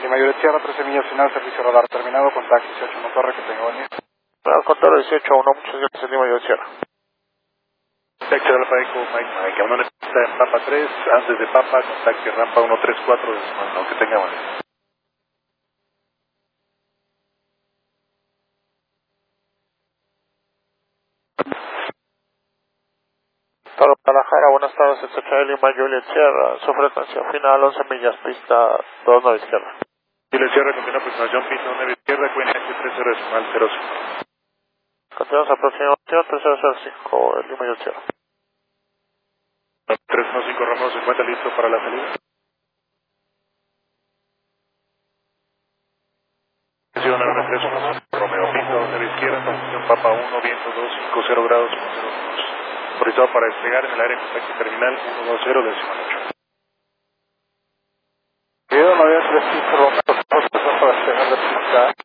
Lima Juliet Sierra, 13 millas final, servicio radar terminado, contacto 18 Torre, que tenga buen día. Contacto 18 a 1, muchas gracias, Lima Juliet Sierra. Taxi Alfa Eco, Mike, uno está en Papa 3, antes de Papa, contacte rampa 134 de Semana, que tenga buen día. Para Guadalajara, buenas tardes, el secretario de Lima Juliet Sierra, su frecuencia final 11 millas, pista 29 izquierda. Juliet Sierra, continúa aproximación, pista 9 izquierda, QNH 30 decimal 05. Continuamos aproximación 3005, Lima Juliet Sierra. 315 Romeo se encuentra listo para la salida. Atención 9311 Romeo, pista 9 izquierda, posición Papa 1, viento 250 grados, 10 minutos. Autorizado para despegar en el área de contacto terminal 120 decimal 8. Video 935 Romeo, posición para despegar de pista